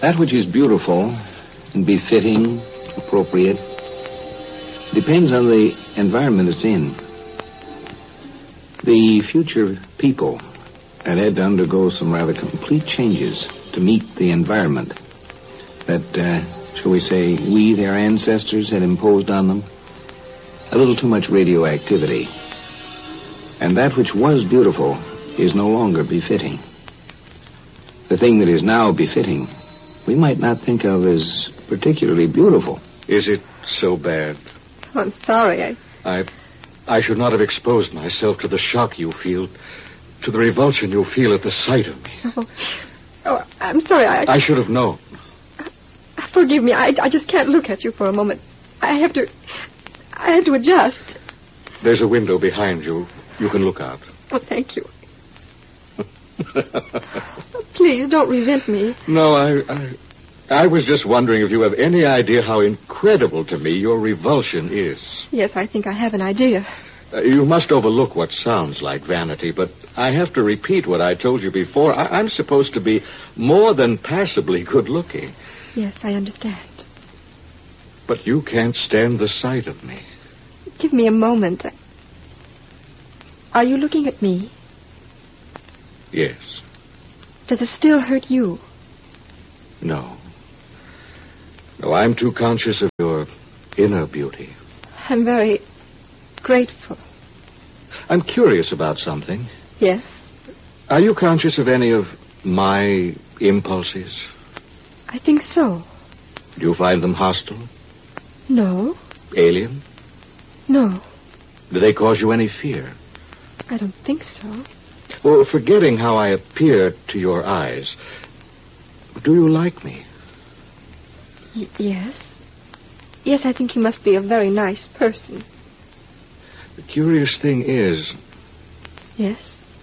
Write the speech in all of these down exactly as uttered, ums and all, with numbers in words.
That which is beautiful and befitting, appropriate, depends on the environment it's in. The future people had had to undergo some rather complete changes to meet the environment that, uh, shall we say, we, their ancestors, had imposed on them. A little too much radioactivity. And that which was beautiful is no longer befitting. The thing that is now befitting, we might not think of as particularly beautiful. Is it so bad? Oh, I'm sorry. I... I... I should not have exposed myself to the shock you feel, to the revulsion you feel at the sight of me. Oh, oh I'm sorry. I... I should have known. Forgive me. I, I just can't look at you for a moment. I have to... I have to adjust. There's a window behind you. You can look out. Oh, thank you. Please, don't resent me. No, I, I... I was just wondering if you have any idea how incredible to me your revulsion is. Yes, I think I have an idea. Uh, you must overlook what sounds like vanity, but I have to repeat what I told you before. I- I'm supposed to be more than passably good-looking. Yes, I understand. But you can't stand the sight of me. Give me a moment. Are you looking at me? Yes. Does it still hurt you? No. No, I'm too conscious of your inner beauty. I'm very grateful. I'm curious about something. Yes? Are you conscious of any of my impulses? I think so. Do you find them hostile? No. Alien? No. Do they cause you any fear? I don't think so. Well, forgetting how I appear to your eyes, do you like me? Y- yes. Yes, I think you must be a very nice person. The curious thing is... Yes?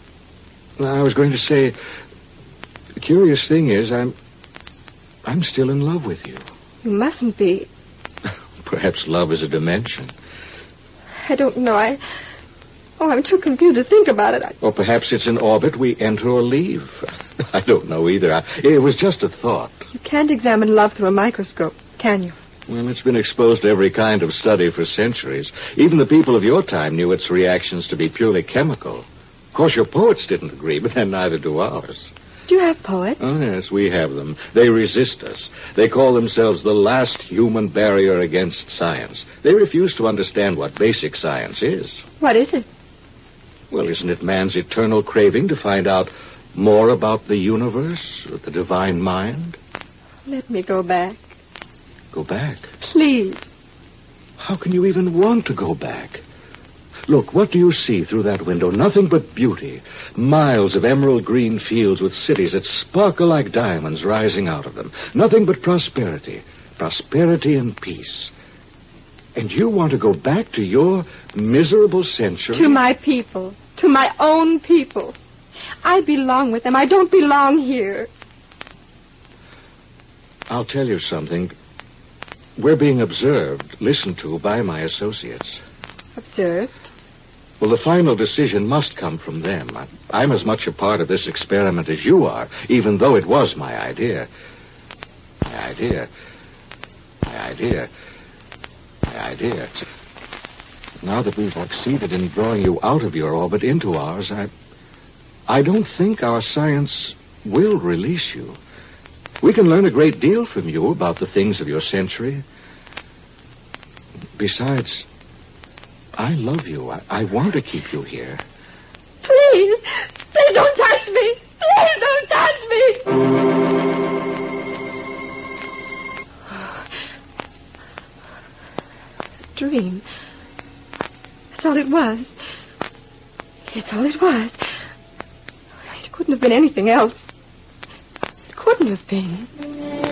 I was going to say, the curious thing is I'm... I'm still in love with you. You mustn't be. Perhaps love is a dimension. I don't know. I... Oh, I'm too confused to think about it. I... Or perhaps it's an orbit we enter or leave. I don't know either. I... It was just a thought. You can't examine love through a microscope, can you? Well, it's been exposed to every kind of study for centuries. Even the people of your time knew its reactions to be purely chemical. Of course, your poets didn't agree, but then neither do ours. Do you have poets? Oh, yes, we have them. They resist us. They call themselves the last human barrier against science. They refuse to understand what basic science is. What is it? Well, isn't it man's eternal craving to find out more about the universe, or the divine mind? Let me go back. Go back? Please. How can you even want to go back? Look, what do you see through that window? Nothing but beauty. Miles of emerald green fields with cities that sparkle like diamonds rising out of them. Nothing but prosperity. Prosperity and peace. And you want to go back to your miserable century? To my people. To my own people. I belong with them. I don't belong here. I'll tell you something. We're being observed, listened to by my associates. Observed? Well, the final decision must come from them. I, I'm as much a part of this experiment as you are, even though it was my idea. My idea. My idea. My idea. Now that we've succeeded in drawing you out of your orbit into ours, I... I don't think our science will release you. We can learn a great deal from you about the things of your century. Besides... I love you. I, I want to keep you here. Please! Please don't touch me! Please don't touch me! Dream. That's all it was. It's all it was. It couldn't have been anything else. It couldn't have been.